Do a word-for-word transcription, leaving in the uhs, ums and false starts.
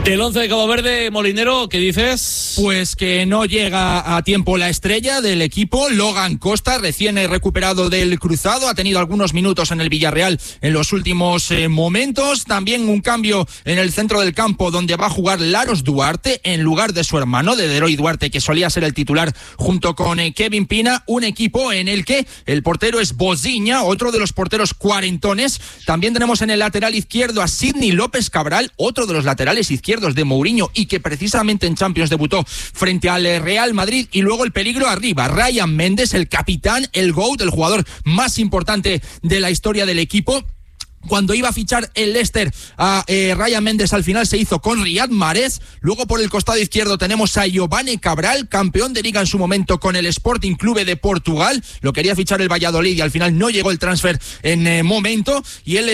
Del once de Cabo Verde, Molinero, ¿qué dices? Pues que no llega a tiempo la estrella del equipo, Logan Costa, recién recuperado del cruzado, ha tenido algunos minutos en el Villarreal en los últimos eh, momentos. También un cambio en el centro del campo, donde va a jugar Laros Duarte en lugar de su hermano, de Deroy Duarte, que solía ser el titular junto con eh, Kevin Pina. Un equipo en el que el portero es Boziña, otro de los porteros cuarentones. También tenemos en el lateral izquierdo a Sidney López Cabral, otro de los laterales izquierdos de Mourinho y que precisamente en Champions debutó frente al Real Madrid. Y luego el peligro arriba, Ryan Méndez, el capitán, el GOAT, el jugador más importante de la historia del equipo. Cuando iba a fichar el Leicester a eh, Ryan Méndez, al final se hizo con Riyad Mahrez. Luego por el costado izquierdo tenemos a Giovanni Cabral, campeón de liga en su momento con el Sporting Clube de Portugal. Lo quería fichar el Valladolid y al final no llegó el transfer en eh, momento. Y él